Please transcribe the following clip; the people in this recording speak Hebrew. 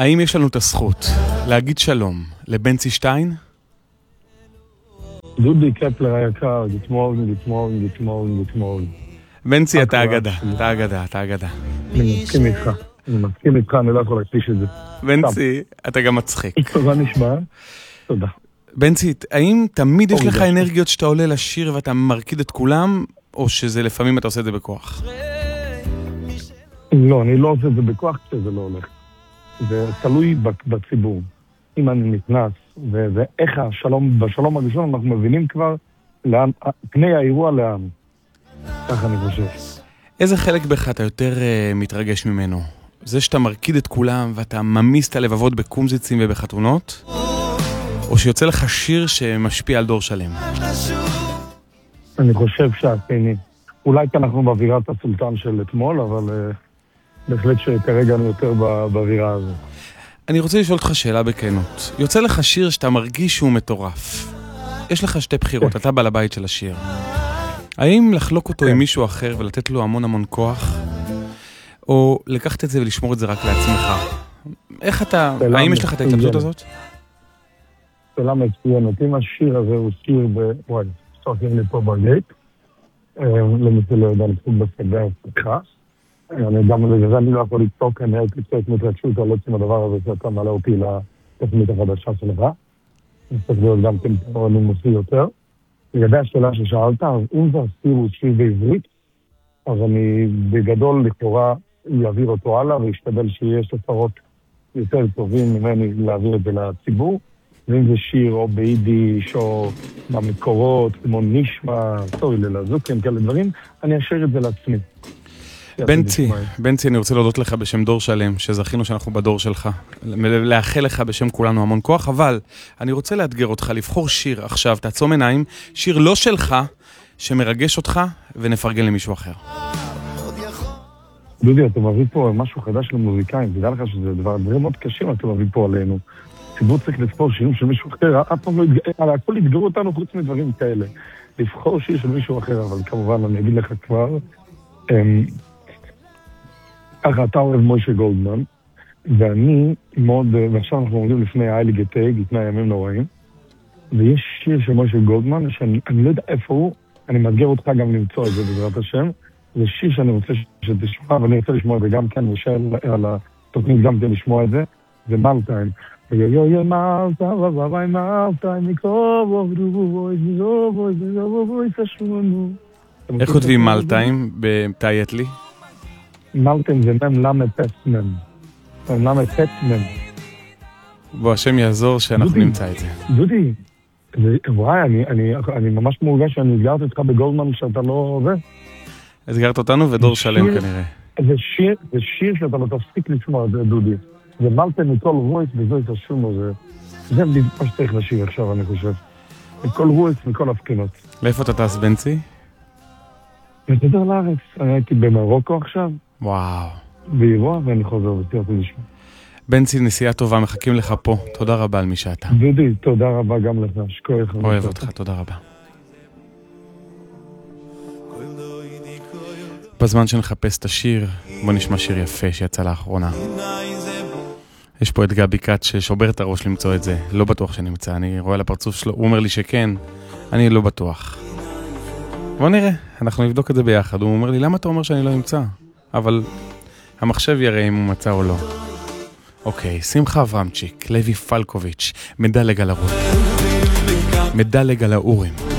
האם יש לנו את הזכות להגיד שלום לבנצי שטיין? דודי קפלר היקר, גתמורן. בנצי, אתה אגדה. אני מסכים איתך, אני לא יכול להקדיש את זה. בנצי, אתה גם מצחיק. תודה נשמע, תודה. בנצי, האם תמיד יש לך אנרגיות שאתה עולה לשיר ואתה מרקיד את כולם, או שזה לפעמים אתה עושה את זה בכוח? לא, אני לא עושה את זה בכוח כשזה לא הולך. זה תלוי בציבור. אם אני נכנס, ואיך בשלום הראשון אנחנו מבינים כבר פני האירוע לאן. ככה אני חושב. איזה חלק בך אתה יותר מתרגש ממנו? זה שאתה מרקיד את כולם ואתה ממיס את הלבבות בקומזיצים ובחתונות? או שיוצא לך שיר שמשפיע על דור שלם? אני חושב שהשני. אולי כי אנחנו באווירת הסולטן של אתמול, אבל בהחלט שכרגע אני יותר באווירה הזו. אני רוצה לשאול אותך שאלה בכנות. יוצא לך שיר שאתה מרגיש שהוא מטורף. יש לך שתי בחירות, אתה בעל הבית של השיר. האם לחלוק אותו עם מישהו אחר ולתת לו המון כוח? או לקחת את זה ולשמור את זה רק לעצמך? איך אתה, האם יש לך את ההתלבטות הזאת? שאלה מצוינת. אם השיר הזה הוא שיר וואי, שתרקים לי פה בגייט, למי שלא יודע לפעול בסדר, סליחה. אני גם לזה, אני לא יכול לצעוק, אני הייתי קצת מתרגשות על עצם הדבר הזה שאתה מעלה אותי לתוכנית החדשה שלך. אני צריך להיות גם כן פה נימוסי יותר. לגבי השאלה ששאלת, אז אם זה השיר הוא שיר בעברית, אז אני בגדול לכאורה להעביר אותו הלאה, והשתדל שיש ספרות יותר טובים ממני להעביר את זה לציבור. ואם זה שיר או ביידיש או במקורות, כמו נשמע, סורי ללזוקן, כאלה דברים, אני אשאיר את זה לעצמי. בנצי, אני רוצה להודות לך בשם דור שלם, שזכינו שאנחנו בדור שלך, לאחל לך בשם כולנו המון כוח, אבל אני רוצה לאתגר אותך, לבחור שיר עכשיו, תעצום עיניים, שיר לא שלך, שמרגש אותך, ונפרגן למישהו אחר. דודי, אתה מביא פה משהו חדש למוזיקאים, תדע לך שזה דברים מאוד קשים, אתה מביא פה עלינו. ציבור צריך לבחור שירים של מישהו אחר, אף פעם לא יתגער, הכל יתגערו אותנו חוץ מדברים כאלה. לבחור שיר של מישהו אחר, אבל כמובן אני אגיד לך כבר, ככה, אתה אוהב מוישה גולדמן, ואני מאוד, ועכשיו אנחנו עומדים לפני האיילי גטייג, לפני הימים נוראים, ויש שיר של מוישה גולדמן, שאני לא יודע איפה הוא, אני מאתגר אותך גם למצוא את זה בעזרת השם, זה שיר שאני רוצה שתשמע, ואני רוצה לשמוע את זה גם כן, ושאר על התוכנית גם כן לשמוע את זה, זה מלטיים. יו מלטיים, איך כותבים מלטיים בתאיית לי? מלטיים זה מם למה פטמן. בוא, השם יעזור שאנחנו נמצא את זה. דודי, וואי, אני ממש מורגש שאני הסגרת אותך בגולדמן שאתה לא עובד. הסגרת אותנו ודור שלם כנראה. זה שיר שאתה לא תפסיק לשמוע, דודי. זה מלטיים מכל רויס וזו תשומו, זה מה שצריך לשיר עכשיו, אני חושב. מכל רויס, מכל הפקינות. לאיפה אתה טס, בנצי? ותדר לארץ. אני הייתי במרוקו עכשיו. וואו. באירוע, ואני חוזר וסיירתי לשמוע. בנצי, נסיעה טובה, מחכים לך פה. תודה רבה על מי שאתה. דודי, תודה רבה גם לך. שכוח. אוהב אותך, תודה רבה. בזמן שנחפש את השיר, בוא נשמע שיר יפה שיצא לאחרונה. יש פה את גבי קאט ששובר את הראש למצוא את זה. לא בטוח שנמצא, אני רואה על הפרצוף שלו, הוא אומר לי שכן, אני לא בטוח. בוא נראה, אנחנו נבדוק את זה ביחד. הוא אומר לי, למה אתה אומר שאני לא אמצא? אבל המחשב יראה אם הוא מצא או לא. אוקיי, שמחה אברמצ'יק, לוי פלקוביץ', מדלג על האורים.